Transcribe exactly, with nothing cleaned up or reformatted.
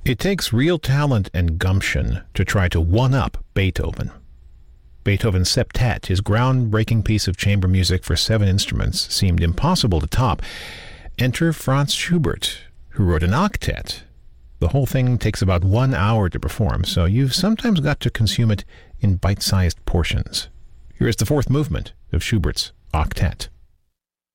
It takes real talent and gumption to try to one-up Beethoven. Beethoven's Septet, his groundbreaking piece of chamber music for seven instruments, seemed impossible to top. Enter Franz Schubert, who wrote an octet. The whole thing takes about one hour to perform, so you've sometimes got to consume it in bite-sized portions. Here is the fourth movement of Schubert's Octet.